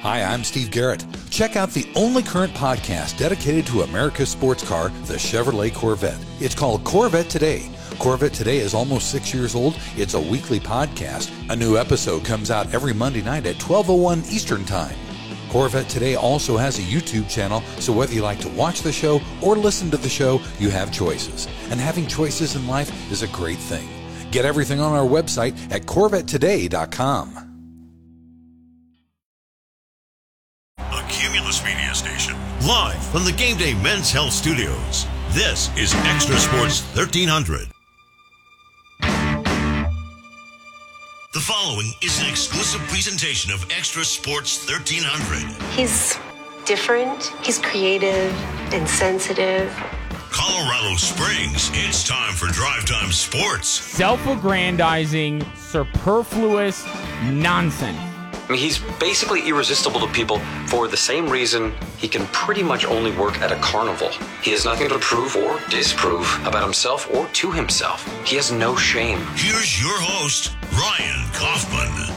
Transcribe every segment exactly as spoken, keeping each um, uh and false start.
Hi, I'm Steve Garrett. Check out the only current podcast dedicated to America's sports car, the Chevrolet Corvette. It's called Corvette Today. Corvette Today is almost six years old. It's a weekly podcast. A new episode comes out every Monday night at twelve oh one Eastern Time. Corvette Today also has a YouTube channel, so whether you like to watch the show or listen to the show, you have choices. And having choices in life is a great thing. Get everything on our website at corvette today dot com. A Cumulus Media Station, live from the Game Day Men's Health Studios. This is Extra Sports thirteen hundred. The following is an exclusive presentation of Extra Sports thirteen hundred. He's different, he's creative and sensitive. Colorado Springs, it's time for Drive Time Sports. Self-aggrandizing, superfluous nonsense. I mean, he's basically irresistible to people for the same reason he can pretty much only work at a carnival. He has nothing to prove or disprove about himself or to himself. He has no shame. Here's your host, Ryan Kaufman.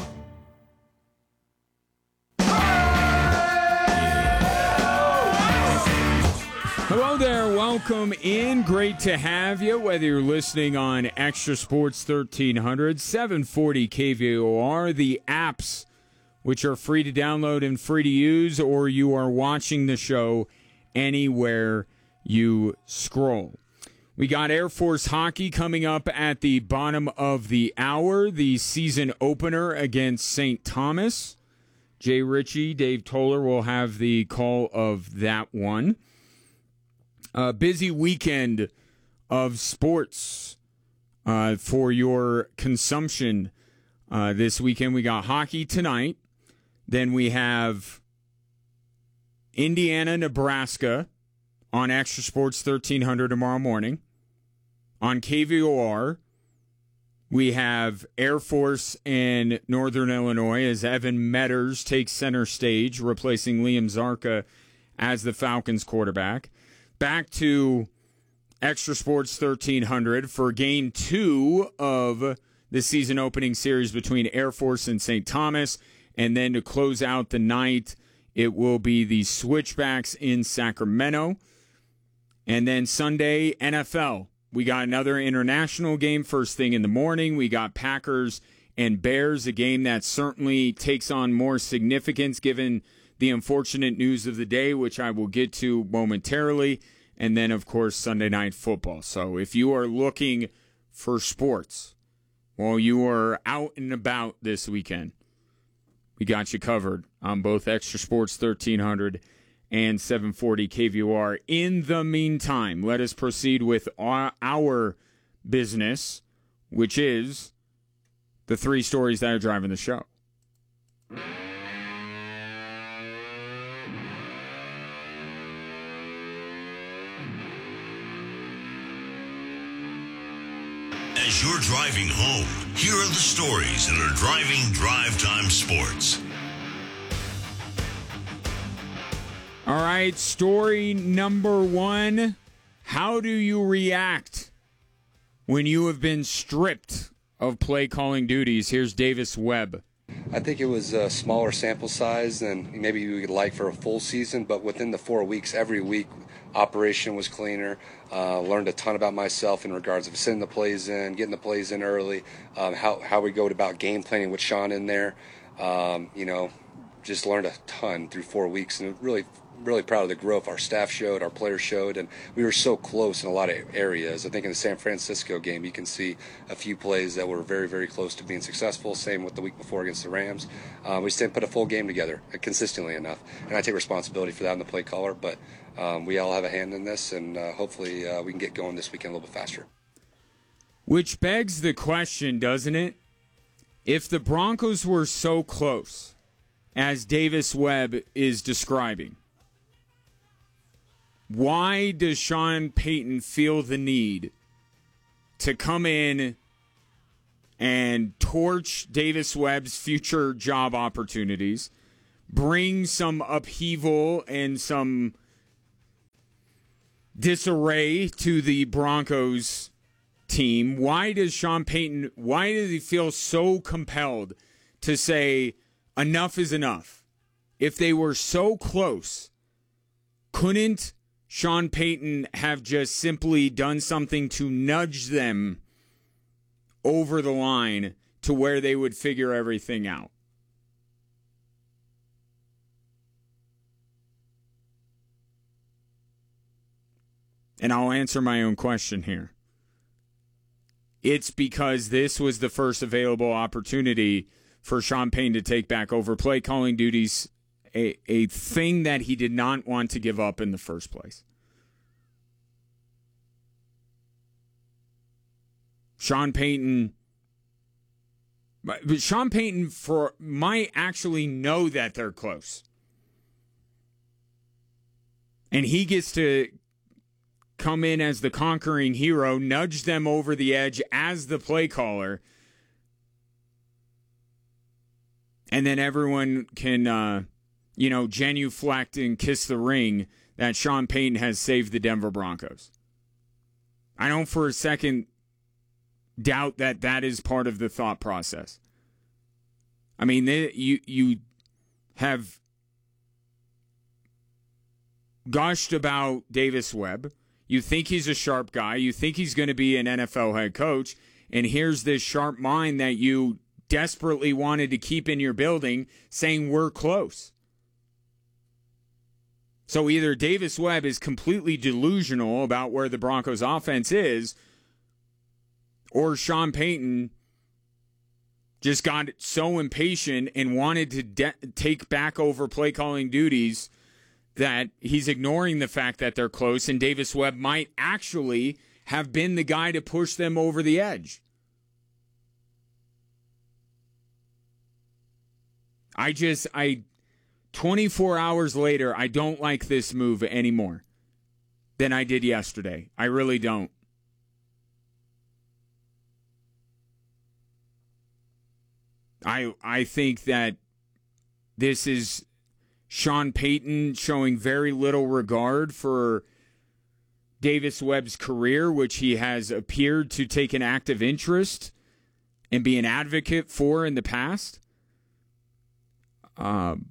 Hello there, welcome in. Great to have you, whether you're listening on Extra Sports thirteen hundred, seven forty K V O R, the apps which are free to download and free to use, or you are watching the show anywhere you scroll. We got Air Force hockey coming up at the bottom of the hour, the season opener against Saint Thomas. Jay Ritchie, Dave Toller will have the call of that one. A busy weekend of sports uh, for your consumption uh, this weekend. We got hockey tonight. Then we have Indiana, Nebraska on Extra Sports thirteen hundred tomorrow morning. On K V O R, we have Air Force and Northern Illinois as Evan Metters takes center stage, replacing Liam Zarka as the Falcons quarterback. Back to Extra Sports thirteen hundred for game two of the season opening series between Air Force and Saint Thomas. And then to close out the night, it will be the Switchbacks in Sacramento. And then Sunday, N F L. We got another international game first thing in the morning. We got Packers and Bears, a game that certainly takes on more significance given the unfortunate news of the day, which I will get to momentarily. And then, of course, Sunday Night Football. So if you are looking for sports while you are out and about this weekend, we got you covered on both Extra Sports thirteen hundred and seven forty K V O R. In the meantime, let us proceed with our, our business, which is the three stories that are driving the show. As you're driving home, here are the stories that are driving Drive Time Sports. All right, story number one. How do you react when you have been stripped of play calling duties? Here's Davis Webb. I think it was a smaller sample size than maybe you would like for a full season, but within the four weeks, every week, operation was cleaner. Uh, learned a ton about myself in regards of sending the plays in, getting the plays in early, um, how how we go about game planning with Sean in there. Um, you know, just learned a ton through four weeks, and really, really proud of the growth our staff showed, our players showed, and we were so close in a lot of areas. I think in the San Francisco game, you can see a few plays that were very, very close to being successful. Same with the week before against the Rams. Uh, we just didn't put a full game together consistently enough, and I take responsibility for that in the play caller, but Um, we all have a hand in this, and uh, hopefully uh, we can get going this weekend a little bit faster. Which begs the question, doesn't it? If the Broncos were so close, as Davis Webb is describing, why does Sean Payton feel the need to come in and torch Davis Webb's future job opportunities, bring some upheaval and some disarray to the Broncos team? Why does Sean Payton, why does he feel so compelled to say enough is enough? if they were so close, couldn't Sean Payton have just simply done something to nudge them over the line to where they would figure everything out? And I'll answer my own question here. It's because this was the first available opportunity for Sean Payton to take back over play calling duties, a, a thing that he did not want to give up in the first place. Sean Payton, but Sean Payton for might actually know that they're close. And he gets to come in as the conquering hero, nudge them over the edge as the play caller, and then everyone can, uh, you know, genuflect and kiss the ring that Sean Payton has saved the Denver Broncos. I don't for a second doubt that that is part of the thought process. I mean, they, you you have gushed about Davis Webb. You think he's a sharp guy. You think he's going to be an N F L head coach. And here's this sharp mind that you desperately wanted to keep in your building saying we're close. So either Davis Webb is completely delusional about where the Broncos offense is, or Sean Payton just got so impatient and wanted to de- take back over play calling duties that he's ignoring the fact that they're close, and Davis Webb might actually have been the guy to push them over the edge. I just, I, twenty-four hours later, I don't like this move anymore than I did yesterday. I really don't. I I think that this is Sean Payton showing very little regard for Davis Webb's career, which he has appeared to take an active interest and be an advocate for in the past. Um,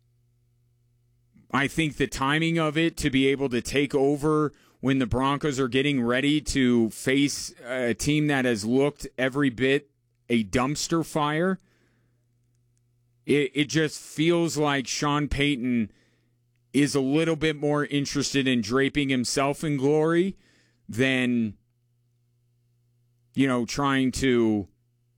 I think the timing of it to be able to take over when the Broncos are getting ready to face a team that has looked every bit a dumpster fire, It it just feels like Sean Payton is a little bit more interested in draping himself in glory than, you know, trying to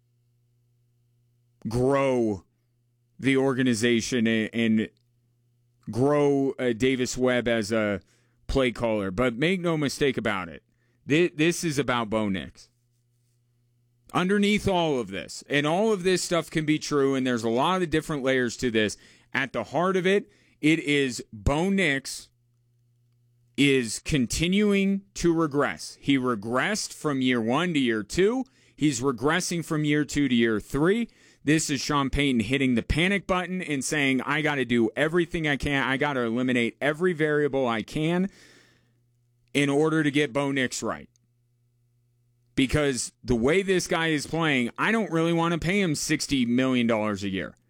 grow the organization and, and grow uh, Davis Webb as a play caller. But make no mistake about it, this, this is about Bo Nix. Underneath all of this, and all of this stuff can be true, and there's a lot of different layers to this. At the heart of it, it is Bo Nix is continuing to regress. He regressed from year one to year two. He's regressing from year two to year three. This is Sean Payton hitting the panic button and saying, I got to do everything I can. I got to eliminate every variable I can in order to get Bo Nix right. Because the way this guy is playing, I don't really want to pay him sixty million dollars a year.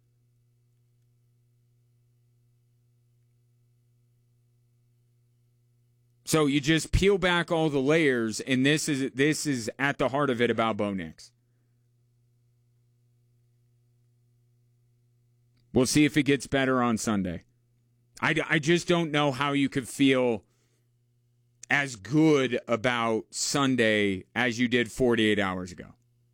So you just peel back all the layers, and this is this is at the heart of it about Bo Nix. We'll see if it gets better on Sunday. I, I just don't know how you could feel as good about Sunday as you did forty-eight hours ago.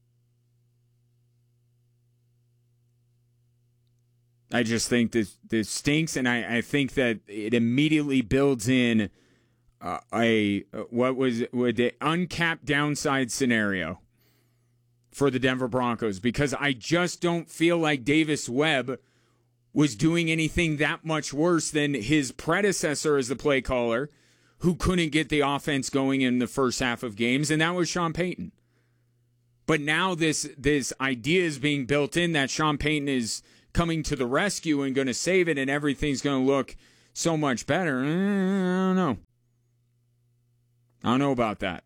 I just think this this stinks, and I, I think that it immediately builds in uh, a what was what the uncapped downside scenario for the Denver Broncos, because I just don't feel like Davis Webb was doing anything that much worse than his predecessor as the play caller, who couldn't get the offense going in the first half of games, and that was Sean Payton. But now this this idea is being built in that Sean Payton is coming to the rescue and going to save it, and everything's going to look so much better. I don't know. I don't know about that.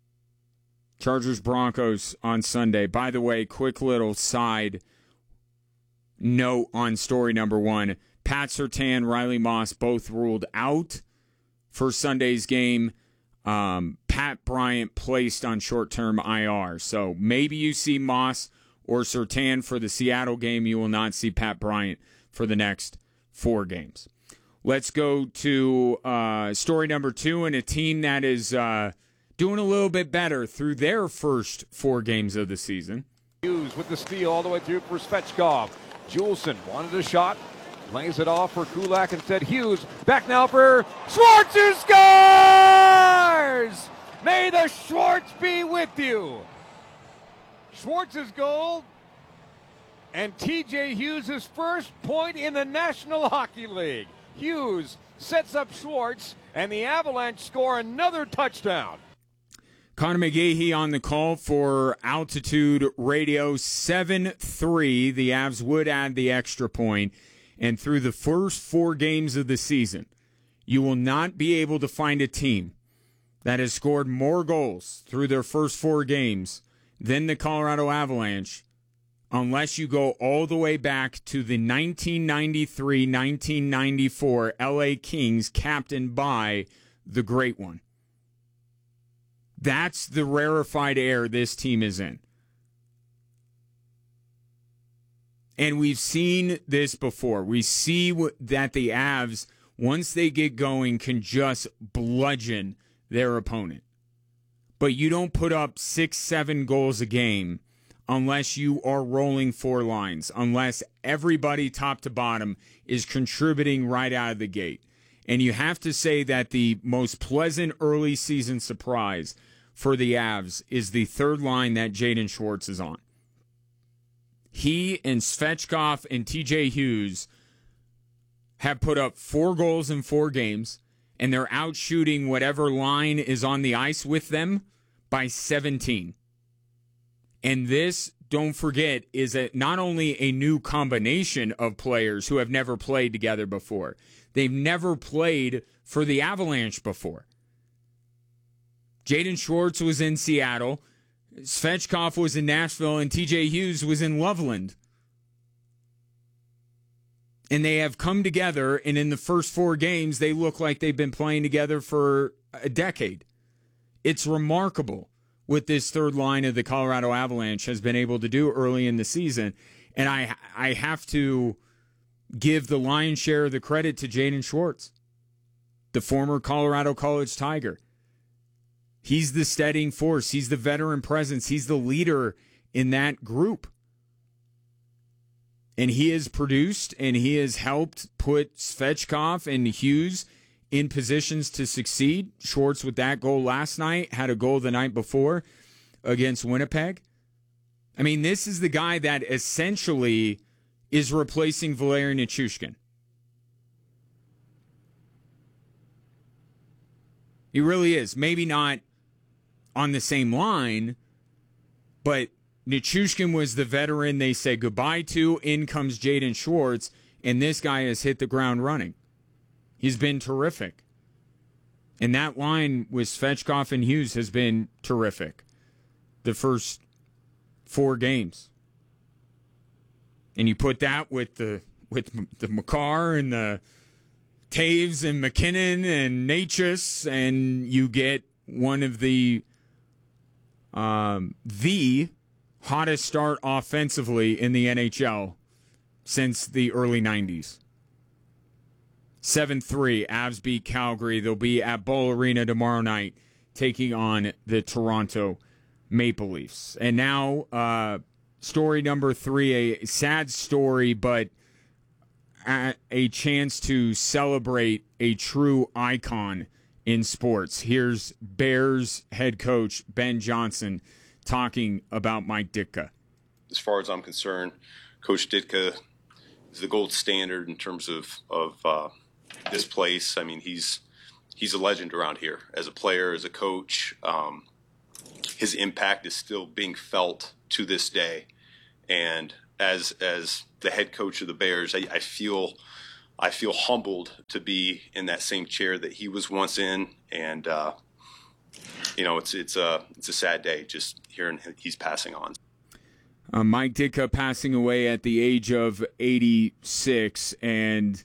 Chargers Broncos on Sunday. By the way, quick little side. note on story number one. Pat Surtain, Riley Moss both ruled out for Sunday's game. Um, Pat Bryant placed on short-term I R. So maybe you see Moss or Surtain for the Seattle game. You will not see Pat Bryant for the next four games. Let's go to uh, story number two, and a team that is uh, doing a little bit better through their first four games of the season. Hughes with the steal all the way through for Svechkov. Juleson wanted a shot, lays it off for Kulak instead. Hughes back now for Schwartz, who scores! May the Schwartz be with you. Schwartz's goal and T J Hughes' first point in the National Hockey League. Hughes sets up Schwartz, and the Avalanche score another touchdown. Connor McGahey on the call for Altitude Radio. seven three. The Avs would add the extra point. And through the first four games of the season, you will not be able to find a team that has scored more goals through their first four games than the Colorado Avalanche, unless you go all the way back to the nineteen ninety-three nineteen ninety-four L A Kings, captained by the Great One. That's the rarefied air this team is in. And we've seen this before. We see that the Avs, once they get going, can just bludgeon their opponent. But you don't put up six, seven goals a game unless you are rolling four lines, unless everybody top to bottom is contributing right out of the gate. And you have to say that the most pleasant early season surprise for the Avs is the third line that Jaden Schwartz is on. He and Svechkov and T J Hughes have put up four goals in four games, and they're out shooting whatever line is on the ice with them by seventeen. And this, don't forget, is a, not only a new combination of players who have never played together before. They've never played for the Avalanche before. Jaden Schwartz was in Seattle, Svechkov was in Nashville, and T J Hughes was in Loveland. And they have come together, and in the first four games, they look like they've been playing together for a decade. It's remarkable what this third line of the Colorado Avalanche has been able to do early in the season. And I I have to give the lion's share of the credit to Jaden Schwartz, the former Colorado College Tiger. He's the steadying force. He's the veteran presence. He's the leader in that group. And he has produced and he has helped put Svechkov and Hughes in positions to succeed. Schwartz with that goal last night, had a goal the night before against Winnipeg. I mean, this is the guy that essentially is replacing Valeri Nichushkin. He really is. Maybe not on the same line, but Nichushkin was the veteran they said goodbye to. In comes Jaden Schwartz, and this guy has hit the ground running. He's been terrific. And that line with Svechkov and Hughes has been terrific the first four games. And you put that with the with the Makar and the Taves and McKinnon and Natchez, and you get one of the um, the hottest start offensively in the N H L since the early nineties. seven three, Avs beat Calgary. They'll be at Ball Arena tomorrow night taking on the Toronto Maple Leafs. And now, uh, story number three, a sad story, but a, a chance to celebrate a true icon in sports. Here's Bears head coach Ben Johnson talking about Mike Ditka. As far as I'm concerned, Coach Ditka is the gold standard in terms of, of uh, this place. I mean, he's he's a legend around here as a player, as a coach. Um, his impact is still being felt to this day. And as as the head coach of the Bears, I, I feel I feel humbled to be in that same chair that he was once in. And uh, you know, it's it's a it's a sad day just hearing he's passing on. Uh, Mike Ditka passing away at the age of eighty-six, and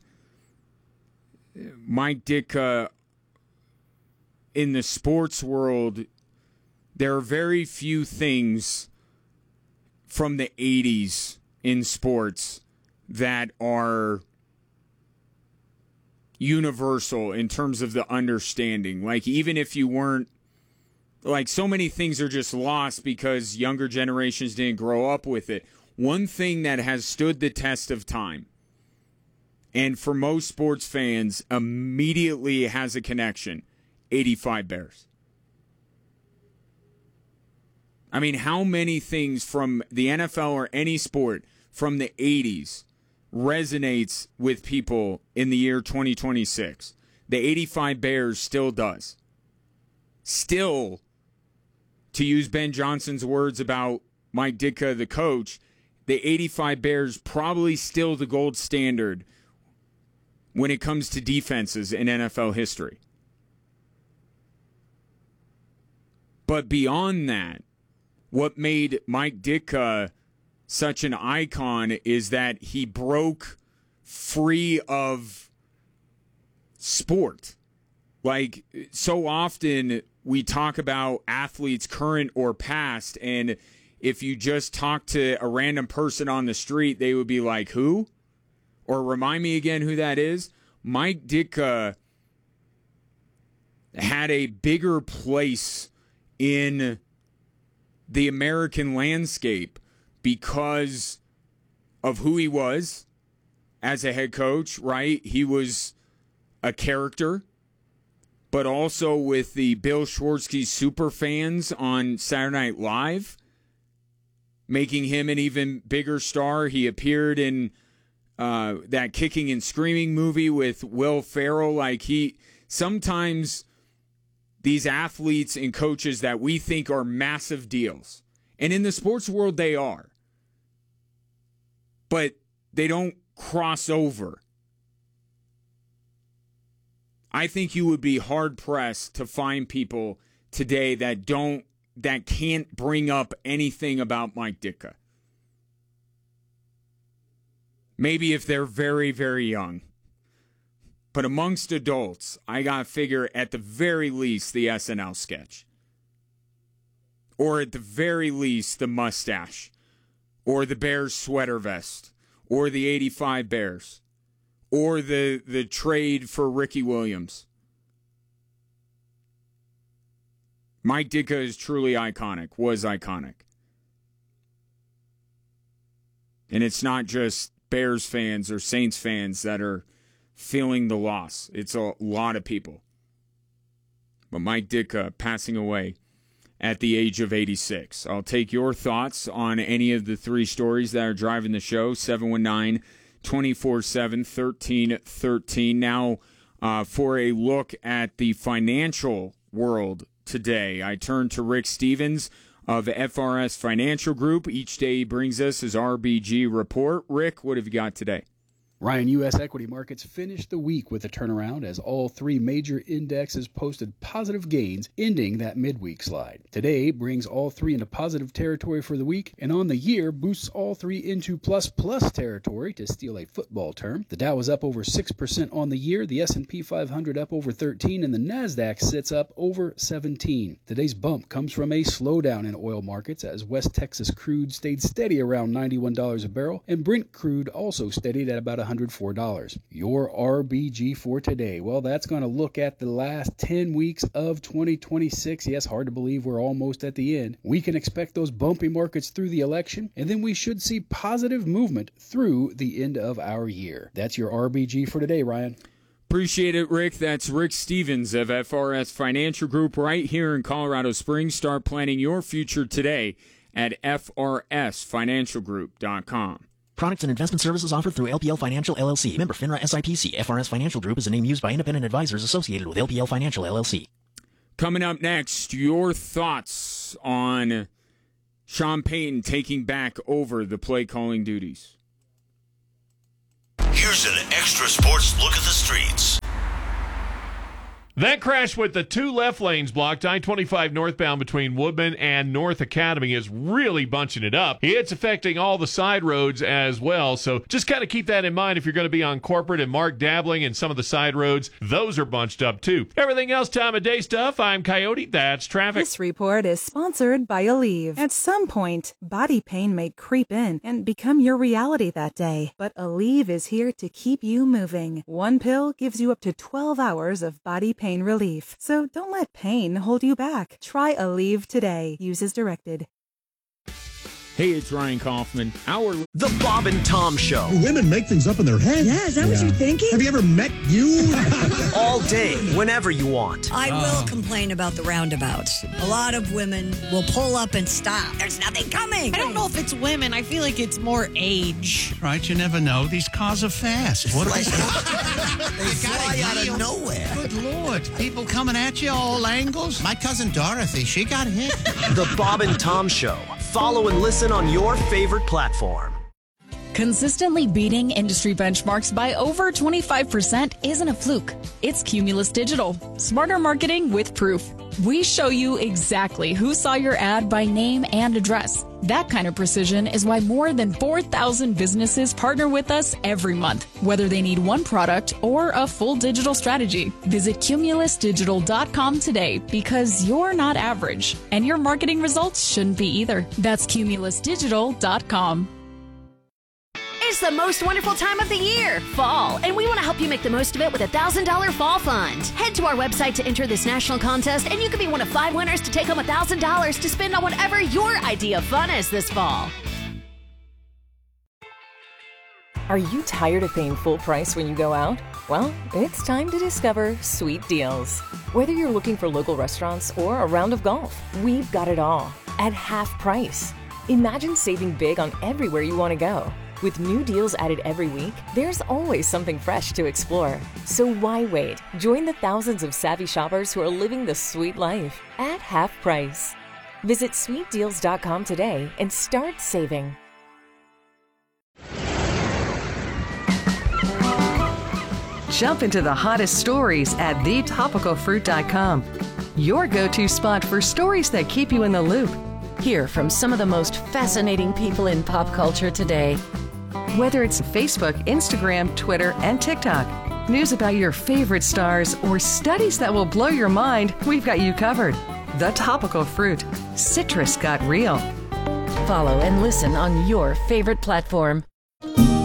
Mike Ditka in the sports world, there are very few things from the eighties in sports that are universal in terms of the understanding. Like, even if you weren't, like, so many things are just lost because younger generations didn't grow up with it. One thing that has stood the test of time, and for most sports fans, immediately has a connection, eighty-five Bears. I mean, how many things from the N F L or any sport from the eighties resonates with people in the year twenty twenty-six? The eighty-five Bears still does. Still, to use Ben Johnson's words about Mike Ditka, the coach, the eighty-five Bears probably still the gold standard when it comes to defenses in N F L history. But beyond that, what made Mike Ditka such an icon is that he broke free of sport. Like, so often we talk about athletes current or past, and if you just talk to a random person on the street, they would be like, who? Or remind me again who that is. Mike Ditka had a bigger place in the American landscape because of who he was as a head coach, right? He was a character, but also with the Bill Schwartzky super fans on Saturday Night Live, making him an even bigger star. He appeared in uh, that Kicking and Screaming movie with Will Ferrell. Like, he sometimes these athletes and coaches that we think are massive deals, and in the sports world they are, but they don't cross over. I think you would be hard-pressed to find people today that don't, that can't bring up anything about Mike Ditka. Maybe if they're very, very young. But amongst adults, I got to figure at the very least the S N L sketch. Or at the very least the mustache. Or the Bears sweater vest. Or the eighty-five Bears. Or the, the trade for Ricky Williams. Mike Ditka is truly iconic, was iconic. And it's not just Bears fans or Saints fans that are feeling the loss. It's a lot of people. But Mike Ditka passing away at the age of eighty-six. I'll take your thoughts on any of the three stories that are driving the show. seven one nine, two four seven, one three one three. Now, uh, for a look at the financial world today, I turn to Rick Stevens of F R S Financial Group. Each day he brings us his R B G report. Rick, what have you got today? Ryan, U S equity markets finished the week with a turnaround as all three major indexes posted positive gains, ending that midweek slide. Today brings all three into positive territory for the week, and on the year boosts all three into plus-plus territory, to steal a football term. The Dow is up over six percent on the year, the S and P five hundred up over thirteen, and the NASDAQ sits up over seventeen. Today's bump comes from a slowdown in oil markets as West Texas crude stayed steady around ninety-one dollars a barrel, and Brent crude also steadied at about one hundred four dollars. Your R B G for today, well, that's going to look at the last ten weeks of twenty twenty-six. Yes, hard to believe we're almost at the end. We can expect those bumpy markets through the election, and then we should see positive movement through the end of our year. That's your R B G for today, Ryan. Appreciate it, Rick. That's Rick Stevens of F R S Financial Group right here in Colorado Springs. Start planning your future today at F R S financial group dot com. Products and investment services offered through L P L Financial, L L C. Member FINRA S I P C. F R S Financial Group is a name used by independent advisors associated with L P L Financial, L L C. Coming up next, your thoughts on Sean Payton taking back over the play-calling duties. Here's an extra sports look at the streets. That crash with the two left lanes blocked, I twenty-five northbound between Woodman and North Academy, is really bunching it up. It's affecting all the side roads as well, so just kind of keep that in mind if you're going to be on Corporate and Mark Dabbling and some of the side roads. Those are bunched up too. Everything else time of day stuff, I'm Coyote. That's traffic. This report is sponsored by Aleve. At some point, body pain may creep in and become your reality that day, but Aleve is here to keep you moving. One pill gives you up to twelve hours of body pain relief, so don't let pain hold you back. Try Aleve today. Use as directed. Hey, it's Ryan Kaufman. Our The Bob and Tom Show. Women make things up in their head. Yeah, is that yeah. what you're thinking? Have you ever met you? All day, whenever you want. I will uh. complain about the roundabouts. A lot of women will pull up and stop. There's nothing coming. I don't know if it's women. I feel like it's more age. Right, you never know. These cars are fast. What they fly out of nowhere. Good Lord. People coming at you all angles. My cousin Dorothy, she got hit. The Bob and Tom Show. Follow and listen on your favorite platform. Consistently beating industry benchmarks by over twenty-five percent isn't a fluke. It's Cumulus Digital. Smarter marketing with proof. We show you exactly who saw your ad by name and address. That kind of precision is why more than four thousand businesses partner with us every month, whether they need one product or a full digital strategy. Visit cumulus digital dot com today, because you're not average, and your marketing results shouldn't be either. That's cumulus digital dot com. It's the most wonderful time of the year, fall, and we want to help you make the most of it with a one thousand dollars Fall Fund. Head to our website to enter this national contest, and you could be one of five winners to take home one thousand dollars to spend on whatever your idea of fun is this fall. Are you tired of paying full price when you go out? Well, it's time to discover Sweet Deals. Whether you're looking for local restaurants or a round of golf, we've got it all at half price. Imagine saving big on everywhere you want to go. With new deals added every week, there's always something fresh to explore. So why wait? Join the thousands of savvy shoppers who are living the sweet life at half price. Visit sweet deals dot com today and start saving. Jump into the hottest stories at the topical fruit dot com. Your go-to spot for stories that keep you in the loop. Hear from some of the most fascinating people in pop culture today. Whether it's Facebook, Instagram, Twitter, and TikTok, news about your favorite stars, or studies that will blow your mind, we've got you covered. The Topical Fruit. Citrus got real. Follow and listen on your favorite platform.